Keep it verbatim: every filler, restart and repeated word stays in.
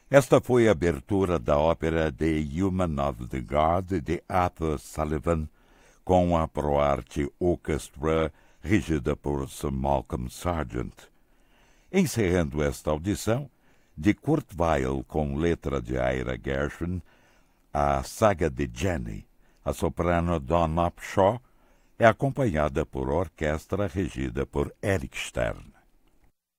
Esta foi a abertura da ópera The Human of the God, de Arthur Sullivan, com a ProArt Orchestra, regida por Sir Malcolm Sargent. Encerrando esta audição, de Kurt Weill com letra de Ira Gershwin, a saga de Jenny, a soprano Dawn Upshaw, é acompanhada por orquestra regida por Eric Stern.